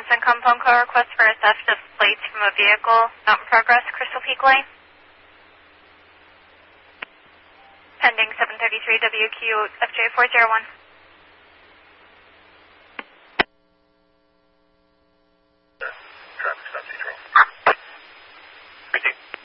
Maintenance and phone call request for a theft of plates from a vehicle, Mountain Progress, Crystal Peak Lane. Pending 733 WQ FJ401.